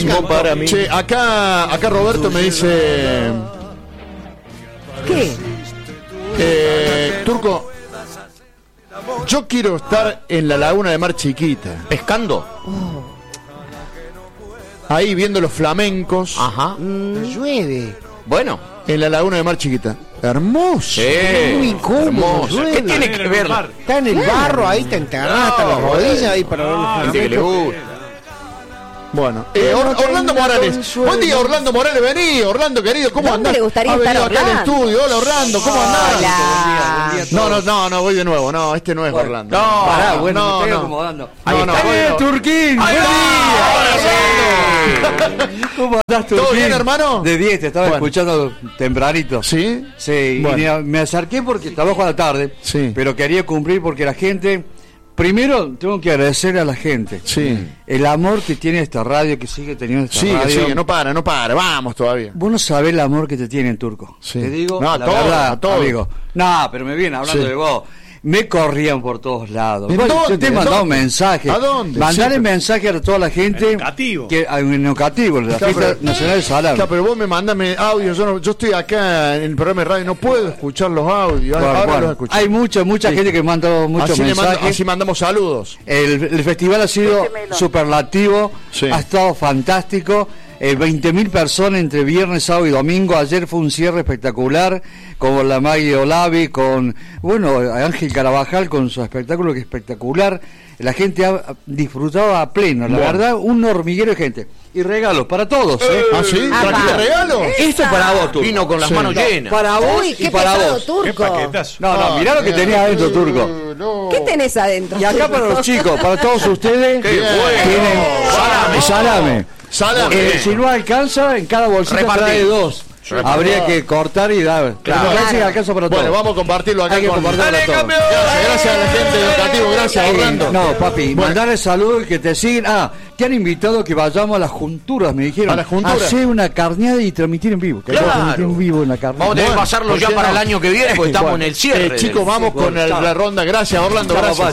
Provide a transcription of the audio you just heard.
mismo para mí. Che, acá Roberto me dice... ¿Qué? Turco, yo quiero estar en la laguna de Mar Chiquita, ¿Pescando? ahí viendo los flamencos. Ajá. Llueve. Bueno. En la laguna de Mar Chiquita. Hermoso. Muy incómodo. Hermoso. Llueve. ¿Qué tiene que ver? Está en el barro, ahí está enterrada hasta las rodillas ahí para ver los Gente que le flamencos. gusta. Bueno, Orlando Morales. Buen día, Orlando Morales. Vení, Orlando querido, ¿cómo ¿Dónde andás? le gustaría Ha estar venido acá al Orlando? estudio. Hola, Orlando, ¿cómo andás? Hola. No, voy de nuevo. No, este no es Orlando. No, Pará, bueno, me estoy no. acomodando. No, no, Está voy de bien, nuevo. Turquín. ¡Ahí ¿Cómo andás, Turquín? ¿Todo bien, hermano? De 10, te estaba Bueno. escuchando tempranito. ¿Sí? Sí, Bueno. y me acerqué porque trabajo a la tarde, Sí. pero quería cumplir porque la gente... Primero, tengo que agradecer a la gente. Sí. El amor que tiene esta radio, que sigue teniendo esta radio. Sigue, no para. Vamos todavía. Vos no sabés el amor que te tienen, Turco. Sí. Te digo, No, la todo, verdad, a todo. amigo. No, pero me viene hablando Sí. de vos. Me corrían por todos lados. ¿En Bueno, dónde? yo te he ¿En mandado dónde? mensajes. ¿A dónde? Mandarle Sí, pero- mensajes a toda la gente. Educativo. En educativo, la Claro, fiesta pero- nacional de Salame. Claro, pero vos me mandame audio. Yo estoy acá en el programa de radio. No puedo escuchar los audios. Bueno, Ahora bueno, los escucho. hay mucha Sí. gente que manda muchos Así, mensajes. así mandamos saludos. El festival ha sido superlativo, Sí. ha estado fantástico. 20.000 personas entre viernes, sábado y domingo. Ayer fue un cierre espectacular con la Maggie Olavi, con Ángel Carabajal con su espectáculo que es espectacular. La gente ha disfrutado a pleno, la Bueno. verdad, un hormiguero de gente. Y regalos para todos. ¿Ah, sí? Ah, ¿Trajiste va. regalo? Esto es para vos, Turco. Vino con las Sí. manos llenas. Para vos Uy, y qué para pesado, vos. Qué Turco. paquetazo. No, mirá lo que tenía adentro, Turco. No. ¿Qué tenés adentro? Y acá para los chicos, para todos ustedes, Qué bueno. tienen salame. Salame. Si no alcanza, en cada bolsita Repartir. trae dos. Habría que cortar y dar. Claro. Pero me parece que alcanza para todos. Bueno, vamos a compartirlo acá Hay que con... compartirlo para todos. Gracias a la gente de Educativo. Gracias, Orlando. No, papi, Bueno. mandarle saludos y que te siguen. Te han invitado a que vayamos a las junturas, me dijeron. ¿A las junturas? Hacer una carneada y transmitir en vivo. Que Claro. transmitir en vivo en la carneada. Vamos a tener que Bueno, pasarlo ¿por ya qué para no? el año que viene, porque estamos en el cierre. Chicos, vamos con Bueno, chao. la ronda. Gracias, Orlando. Chao, Gracias. papá.